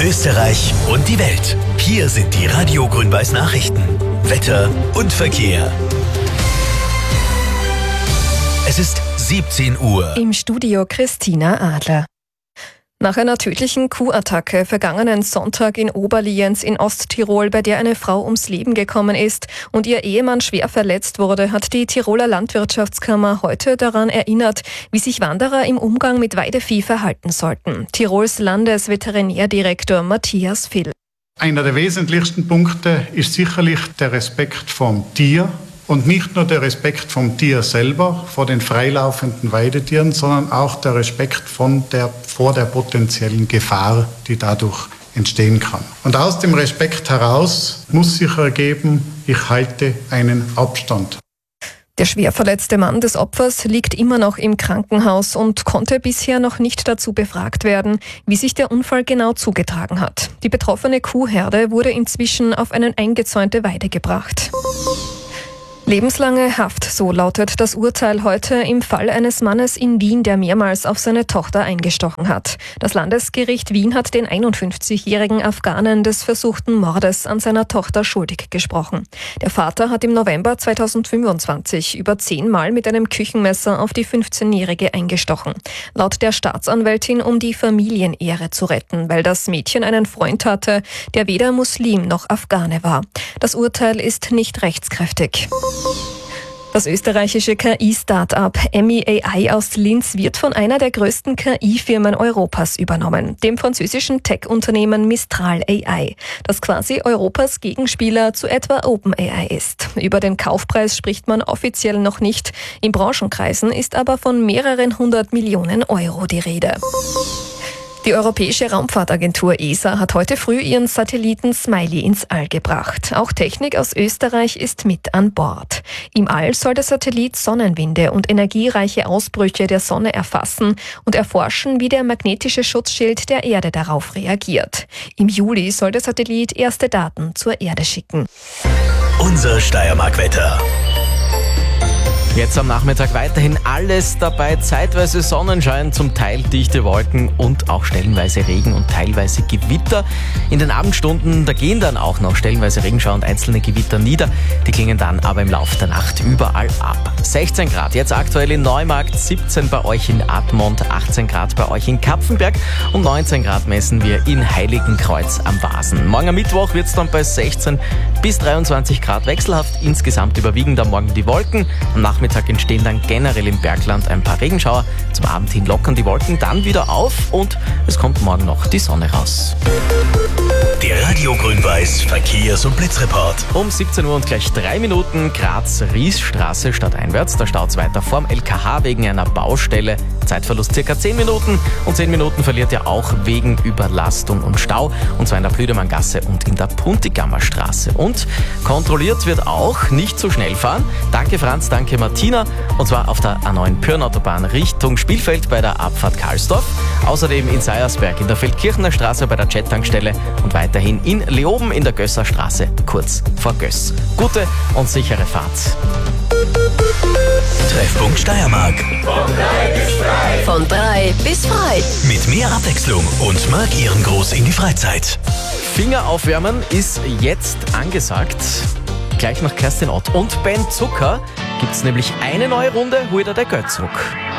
Österreich und die Welt. Hier sind die Radio Grün-Weiß Nachrichten. Wetter und Verkehr. Es ist 17 Uhr. Im Studio Christina Adler. Nach einer tödlichen Kuhattacke vergangenen Sonntag in Oberlienz in Osttirol, bei der eine Frau ums Leben gekommen ist und ihr Ehemann schwer verletzt wurde, hat die Tiroler Landwirtschaftskammer heute daran erinnert, wie sich Wanderer im Umgang mit Weidevieh verhalten sollten. Tirols Landesveterinärdirektor Matthias Vill. Einer der wesentlichsten Punkte ist sicherlich der Respekt vom Tier. Und nicht nur der Respekt vom Tier selber, vor den freilaufenden Weidetieren, sondern auch der Respekt vor der potenziellen Gefahr, die dadurch entstehen kann. Und aus dem Respekt heraus muss sich ergeben, ich halte einen Abstand. Der schwer verletzte Mann des Opfers liegt immer noch im Krankenhaus und konnte bisher noch nicht dazu befragt werden, wie sich der Unfall genau zugetragen hat. Die betroffene Kuhherde wurde inzwischen auf eine eingezäunte Weide gebracht. Lebenslange Haft, so lautet das Urteil heute im Fall eines Mannes in Wien, der mehrmals auf seine Tochter eingestochen hat. Das Landesgericht Wien hat den 51-jährigen Afghanen des versuchten Mordes an seiner Tochter schuldig gesprochen. Der Vater hat im November 2025 über 10 Mal mit einem Küchenmesser auf die 15-Jährige eingestochen. Laut der Staatsanwältin, um die Familienehre zu retten, weil das Mädchen einen Freund hatte, der weder Muslim noch Afghane war. Das Urteil ist nicht rechtskräftig. Das österreichische KI-Start-up Emmy AI aus Linz wird von einer der größten KI-Firmen Europas übernommen, dem französischen Tech-Unternehmen Mistral AI, das quasi Europas Gegenspieler zu etwa OpenAI ist. Über den Kaufpreis spricht man offiziell noch nicht, in Branchenkreisen ist aber von mehreren 100 Millionen Euro die Rede. Die Europäische Raumfahrtagentur ESA hat heute früh ihren Satelliten Smiley ins All gebracht. Auch Technik aus Österreich ist mit an Bord. Im All soll der Satellit Sonnenwinde und energiereiche Ausbrüche der Sonne erfassen und erforschen, wie der magnetische Schutzschild der Erde darauf reagiert. Im Juli soll der Satellit erste Daten zur Erde schicken. Unser Steiermark-Wetter. Jetzt am Nachmittag weiterhin alles dabei, zeitweise Sonnenschein, zum Teil dichte Wolken und auch stellenweise Regen und teilweise Gewitter. In den Abendstunden, da gehen dann auch noch stellenweise Regenschauer und einzelne Gewitter nieder. Die klingen dann aber im Laufe der Nacht überall ab. 16 Grad jetzt aktuell in Neumarkt, 17 bei euch in Admont, 18 Grad bei euch in Kapfenberg und 19 Grad messen wir in Heiligenkreuz am Vasen. Morgen am Mittwoch wird es dann bei 16 bis 23 Grad wechselhaft. Insgesamt überwiegen dann morgen die Wolken. Am Nachmittag entstehen dann generell im Bergland ein paar Regenschauer. Zum Abend hin lockern die Wolken dann wieder auf und es kommt morgen noch die Sonne raus. Der Radio Grün-Weiß Verkehrs- und Blitzreport. Um 17 Uhr und gleich 3 Minuten Graz-Riesstraße stadteinwärts. Da staut es weiter vorm LKH wegen einer Baustelle. Zeitverlust circa 10 Minuten und 10 Minuten verliert ihr auch wegen Überlastung und Stau. Und zwar in der Blödemanngasse und in der Puntigammer Straße. Und kontrolliert wird auch nicht zu schnell fahren. Danke Franz, danke Martina. Und zwar auf der A9 Pyrnautobahn Richtung Spielfeld bei der Abfahrt Karlsdorf. Außerdem in Seiersberg in der Feldkirchener Straße bei der Jet-Tankstelle und weiterhin in Leoben in der Gösserstraße kurz vor Göss. Gute und sichere Fahrt. Treffpunkt Steiermark. Von 3 bis frei. Mit mehr Abwechslung und markieren groß in die Freizeit. Finger aufwärmen ist jetzt angesagt. Gleich nach Kerstin Ott und Ben Zucker gibt's nämlich eine neue Runde, holt er der Götzruck.